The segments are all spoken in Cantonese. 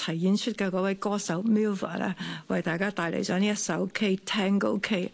齊演出嘅嗰位歌手 Milva 咧，為大家帶嚟咗呢一首 K Tango K。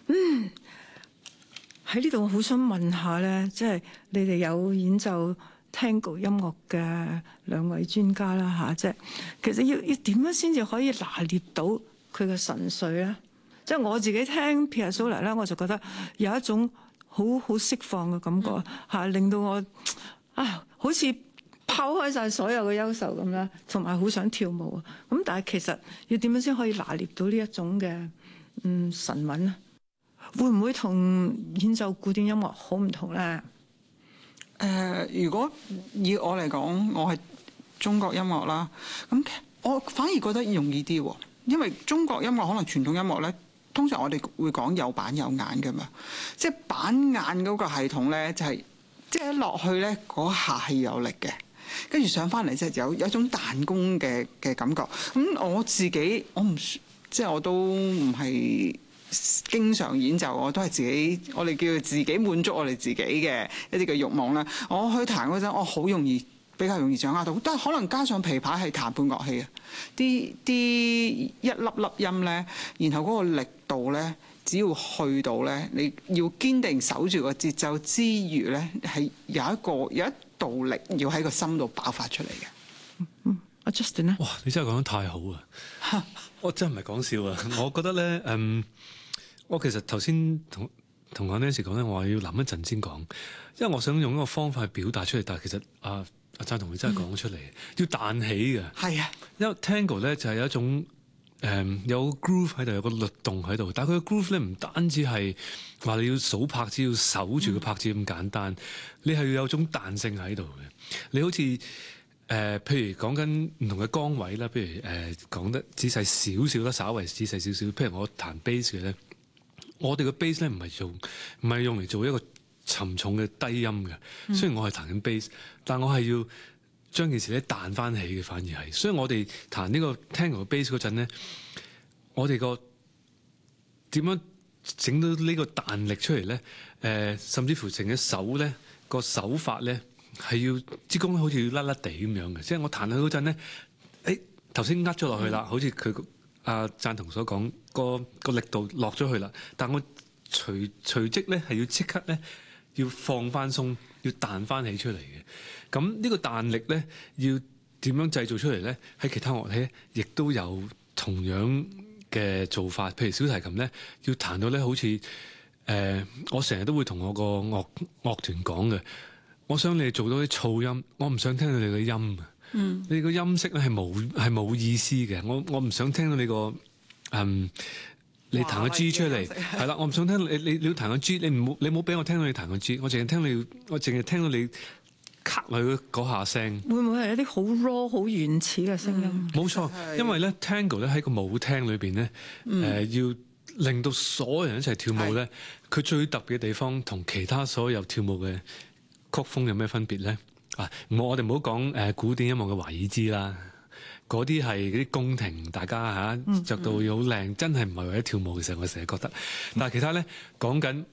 喺呢度我好想問下咧，即係你哋有演奏 Tango 音樂嘅兩位專家啦嚇，即係其實要點樣先至可以拿捏到佢嘅神髓咧？即係我自己聽 Piazzolla 咧，我就覺得有一種好釋放嘅感覺嚇，令到我好似拋開晒所有嘅憂愁咁啦，同埋好想跳舞啊！咁但係其實要點樣先可以拿捏到呢一種嘅神韻咧？會唔會同演奏古典音樂好唔同咧？ 如果以我嚟講，我係中國音樂啦，咁我反而覺得容易啲喎，因為中國音樂可能傳統音樂咧，通常我哋會講有板有眼㗎嘛，即係板眼嗰個系統咧，就係即係一落去咧嗰下係有力嘅，跟住上翻嚟即係有一種彈弓嘅感覺。咁我自己我都唔係經常演奏，我都係自己，我哋叫做自己滿足我哋自己嘅一啲嘅慾望啦。我去彈嗰陣，我好容易比較容易掌握到，但係可能加上琵琶係彈伴樂器啊，啲一粒粒音咧，然後嗰個力度咧，只要去到咧，你要堅定守住個節奏之餘咧，係有一道力要喺個心度爆發出嚟嘅。 阿 Justin 咧， 哇！你真係講得太好啊！我真係唔係講笑啊！我覺得咧，我其實頭先同阿 Nancy 講咧，我話要諗一陣先講，因為我想用一個方法去表達出嚟，但係其實阿贊同你真係講出嚟，要彈起嘅。係啊，因為 Tango 咧就係有一種有 groove 喺度，有個律動喺度，但係佢嘅 groove 咧唔單止係話你要數拍子，要守住個拍子咁簡單，你係要有種彈性喺度嘅。你好似譬如講緊唔同嘅崗位啦，譬如講得仔細少少啦，稍為仔細少少。譬如我彈 bass 嘅咧，我哋嘅 bass 咧唔係用嚟做一個沉重嘅低音嘅。雖然我係彈緊 bass，但我係要將件事咧彈翻起嘅，反而係。所以我哋彈呢個 Tango 嘅 bass 嗰陣咧，我哋個點樣整到呢個彈力出嚟咧？甚至乎成隻手咧個手法咧。係要支弓好似要甩甩地咁樣嘅，即係我彈佢嗰陣咧，頭先呃咗落去啦，好似佢阿贊同所講，個力度落咗去啦，但我隨即咧係要即刻咧要放翻鬆，要彈翻起出嚟嘅。咁呢個彈力咧要點樣製造出嚟咧？喺其他樂器亦都有同樣嘅做法，譬如小提琴咧要彈到咧好似我成日都會同我個樂團講嘅。我想你哋做到啲噪音，我唔想聽到你嘅音啊！你個音色咧係冇意思嘅。我唔想聽到你個你彈個 G 出嚟，係啦，我唔想聽到你要彈個 G，你唔好俾我聽到你彈個 G，我淨係聽到你卡佢嗰下聲。會唔會係一啲好 raw 好原始嘅聲音？冇錯，因為咧 Tango 咧喺個舞廳裏邊咧，要令到所有人一齊跳舞咧，佢最特別嘅地方同其他所有跳舞嘅曲風有咩分別咧？我哋唔好講古典音樂嘅華爾茲啦，嗰啲係嗰啲宮廷，大家着到好靚，真係唔係為咗跳舞。其實我成日覺得，但係其他咧講緊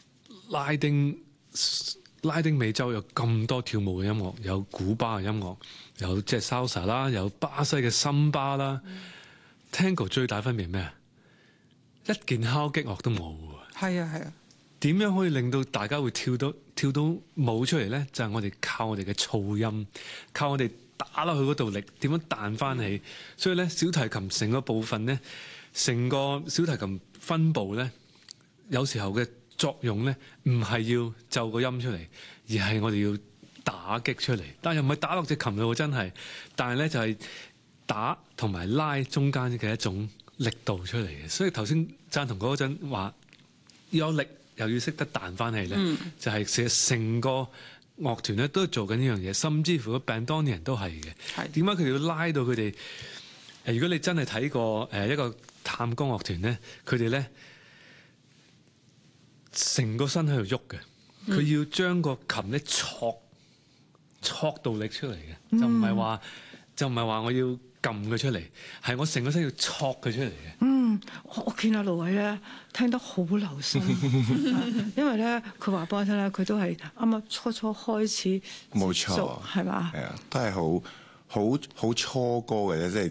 拉丁美洲有咁多跳舞嘅音樂，有古巴嘅音樂，有即係 salsa 啦，有巴西嘅森巴啦。Tango 最大分別係咩啊？一件敲擊樂都冇喎。係啊。點樣可以令到大家會跳到舞出嚟咧？就係我哋靠我哋嘅噪音，靠我哋打落去嗰度力，點樣彈翻起？所以咧，小提琴成個部分咧，成個小提琴分部咧，有時候嘅作用咧，唔係要奏個音出嚟，而係我哋要打擊出嚟。但又唔係打落隻琴度，真係。但係咧就係打同埋拉中間嘅一種力度出嚟嘅。所以頭先贊同嗰陣話要有力。又要識得彈翻起咧，就係其實成個樂團咧都做緊呢樣嘢，甚至乎個 Bandonian 都係嘅。點解佢哋要拉到佢哋？如果你真係睇過一個探戈樂團咧，佢哋咧成個身喺度喐嘅，佢要將個琴咧挫到力出嚟嘅，就唔係話我要撳佢出嚟，係我成個身要挫佢出嚟嘅。 我見阿盧偉咧聽得好留心，因為咧佢話俾我聽咧，佢都係啱啱初開始，冇錯，係嘛？係啊， 都係好初哥嘅啫，即係